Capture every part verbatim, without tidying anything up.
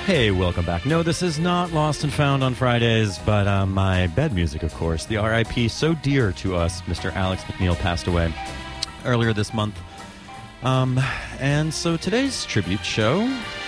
Hey, welcome back. No, this is not Lost and Found on Fridays, but uh, my bed music, of course. The R I P so dear to us, Mister Alex McNeil, passed away earlier this month. Um, and so today's tribute show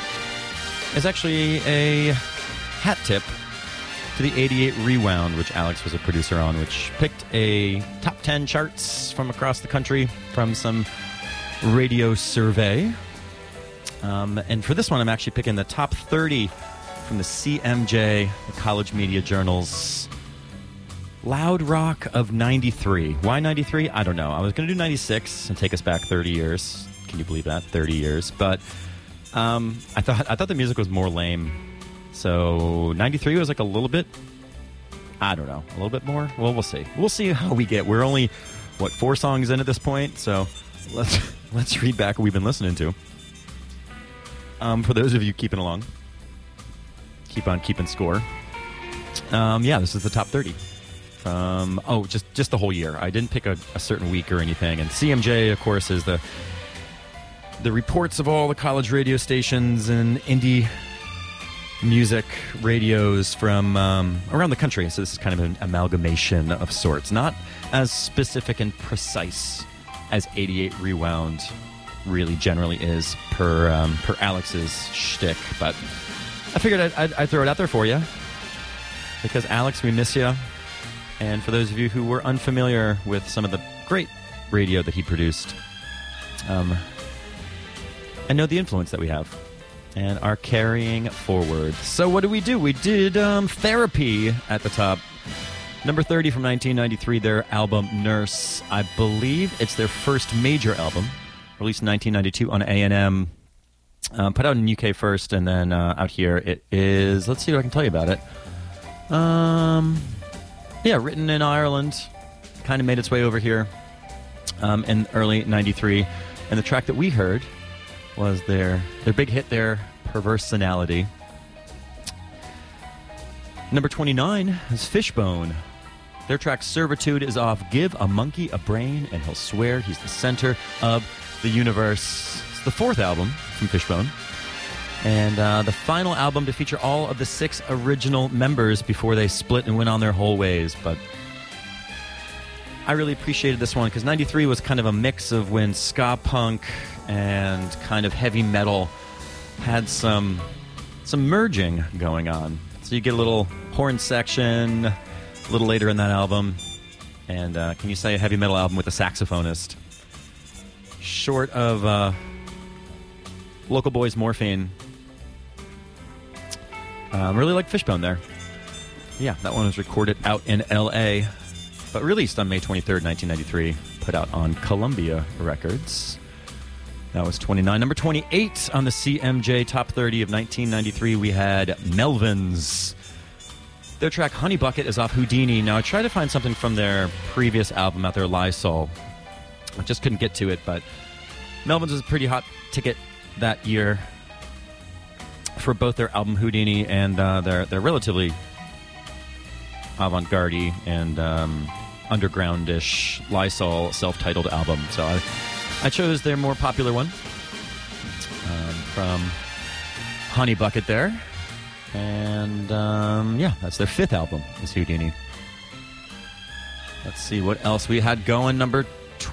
is actually a hat tip to the eighty-eight Rewound, which Alex was a producer on, which picked a top ten charts from across the country from some radio survey. Um, and for this one, I'm actually picking the top thirty from the C M J, the College Media Journal's Loud Rock of ninety-three. Why ninety-three? I don't know. I was going to do ninety-six and take us back thirty years. Can you believe that? thirty years. But um, I thought I thought the music was more lame. So ninety-three was like a little bit, I don't know, a little bit more? Well, we'll see. We'll see how we get. We're only, what, four songs in at this point? So let's let's read back what we've been listening to. Um, for those of you keeping along, keep on keeping score. Um, yeah, this is the top thirty. From, oh, just, just the whole year. I didn't pick a, a certain week or anything. And C M J, of course, is the the reports of all the college radio stations and indie music radios from um, around the country. So this is kind of an amalgamation of sorts. Not as specific and precise as eighty-eight Rewound really generally is per um, per Alex's shtick, but I figured I'd, I'd, I'd throw it out there for you because Alex, we miss you. And for those of you who were unfamiliar with some of the great radio that he produced, um, I know the influence that we have and are carrying forward. So what do we do? We did um, Therapy at the top. Number thirty from nineteen ninety-three, their album Nurse. I believe it's their first major album. Released in nineteen ninety-two on A and M, um, put out in U K first, and then uh, out here it is, let's see what I can tell you about it. Um, yeah, written in Ireland, kind of made its way over here um, in early ninety-three, and the track that we heard was their, their big hit there, Perversenality. Number twenty-nine is Fishbone. Their track Servitude is off Give a Monkey a Brain and He'll Swear He's the Center of the Universe. It's the fourth album from Fishbone. And uh, the final album to feature all of the six original members before they split and went on their whole ways. But I really appreciated this one because ninety-three was kind of a mix of when ska punk and kind of heavy metal had some, some merging going on. So you get a little horn section a little later in that album. And uh, can you say a heavy metal album with a saxophonist? Short of uh, Local Boys Morphine. Um, really like Fishbone there. Yeah, that one was recorded out in L A, but released on May twenty-third, nineteen ninety-three. Put out on Columbia Records. That was twenty-nine. Number twenty-eight on the C M J Top thirty of nineteen ninety-three, we had Melvins. Their track Honey Bucket is off Houdini. Now, I tried to find something from their previous album out there, Lysol. I just couldn't get to it, but Melvins was a pretty hot ticket that year for both their album Houdini and uh, their, their relatively avant-garde and um, underground-ish Lysol self-titled album. So I, I chose their more popular one um, from Honey Bucket there. And um, yeah, that's their fifth album, is Houdini. Let's see what else we had going. Number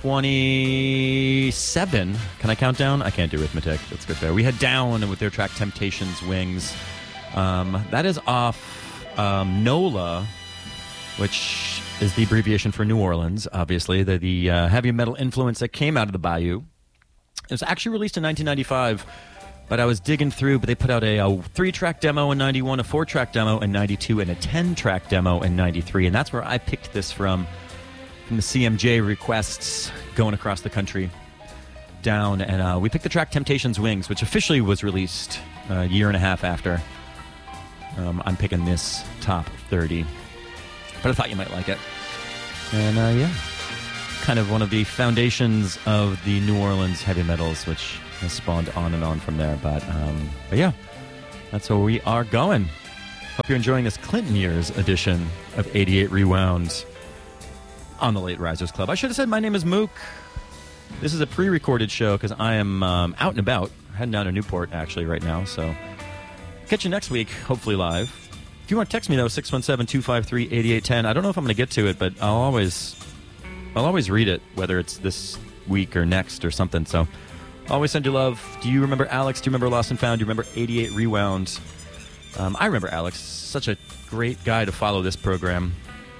twenty-seven. Can I count down? I can't do arithmetic. Let's go there. We had Down with their track Temptations Wings. Um, that is off um, NOLA, which is the abbreviation for New Orleans, obviously. The, the uh, heavy metal influence that came out of the Bayou. It was actually released in nineteen ninety-five, but I was digging through, but they put out a, a three-track demo in ninety-one, a four-track demo in ninety-two, and a ten-track demo in ninety-three, and that's where I picked this from. From the C M J requests going across the country down. And uh, we picked the track Temptations Wings, which officially was released a year and a half after. Um, I'm picking this top thirty. But I thought you might like it. And uh, yeah, kind of one of the foundations of the New Orleans heavy metals, which has spawned on and on from there. But, um, but yeah, that's where we are going. Hope you're enjoying this Clinton years edition of eighty-eight Rewound on the Late Risers Club. I should have said my name is Mook. This is a pre-recorded show because I am um, out and about, heading down to Newport actually right now. So Catch you next week, hopefully live. If you want to text me, though, six one seven, two five three, eight eight one zero. I don't know if I'm going to get to it, but I'll always I'll always read it, whether it's this week or next or something. So always send you love. Do you remember Alex? Do you remember Lost and Found? Do you remember eighty-eight Rewound? Um, I remember Alex. Such a great guy to follow this program.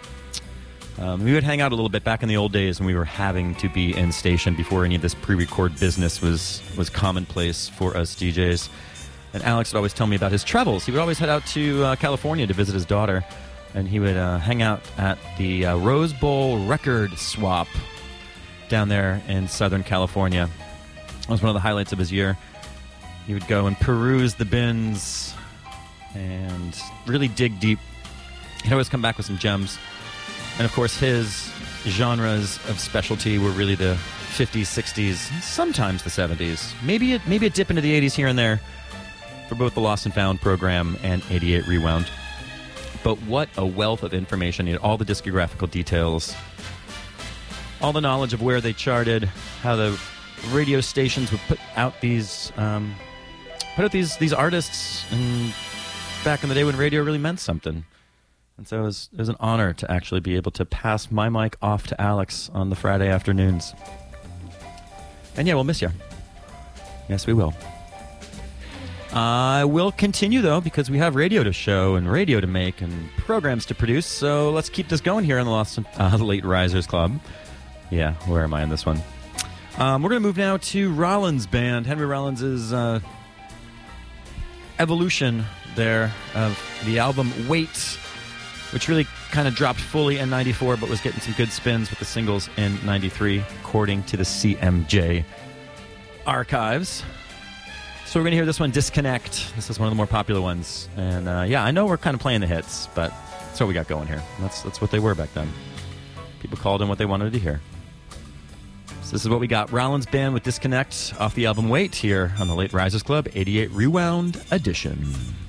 Um, we would hang out a little bit back in the old days when we were having to be in station before any of this pre-record business was, was commonplace for us D Js. And Alex would always tell me about his travels. He would always head out to uh, California to visit his daughter, and he would uh, hang out at the uh, Rose Bowl Record Swap down there in Southern California. That was one of the highlights of his year. He would go and peruse the bins and really dig deep. He'd always come back with some gems. And, of course, his genres of specialty were really the fifties, sixties, sometimes the seventies. Maybe a, maybe a dip into the eighties here and there for both the Lost and Found program and eighty-eight Rewound. But what a wealth of information. You had all the discographical details, all the knowledge of where they charted, how the radio stations would put out these um, put out these, these artists and back in the day when radio really meant something. And so it was, it was an honor to actually be able to pass my mic off to Alex on the Friday afternoons. And yeah, we'll miss you. Yes, we will. I uh, will continue, though, because we have radio to show and radio to make and programs to produce. So let's keep this going here on the Lost, uh, Late Risers Club. Yeah, where am I in this one? Um, we're going to move now to Rollins Band. Henry Rollins' uh, evolution there of the album Wait, which really kind of dropped fully in ninety-four, but was getting some good spins with the singles in ninety-three, according to the C M J archives. So we're going to hear this one, Disconnect. This is one of the more popular ones. And, uh, yeah, I know we're kind of playing the hits, but that's what we got going here. That's, that's what they were back then. People called in what they wanted to hear. So this is what we got. Rollins Band with Disconnect off the album Wait here on the Late Risers Club, eighty-eight Rewound Edition.